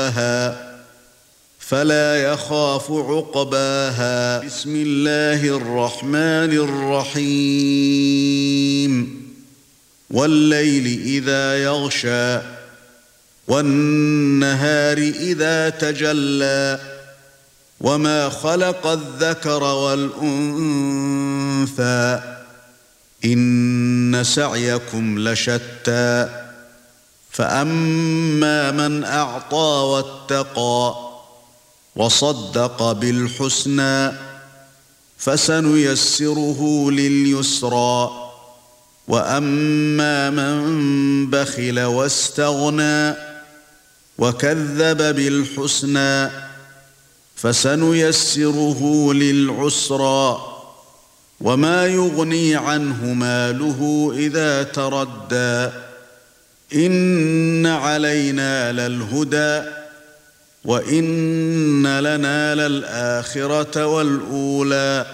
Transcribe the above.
سواها فلا يخاف عقباها. بسم الله الرحمن الرحيم. والليل إذا يغشى والنهار إذا تجلى وما خلق الذكر والأنثى إن سعيكم لشتى فأما من أعطى واتقى وصدق بالحسنى فسنيسره لليسرى وأما من بخل واستغنى وكذب بالحسنى فسنيسره للعسرى وما يغني عنه ماله إذا تردى إن علينا للهدى وإن لنا للآخرة والأولى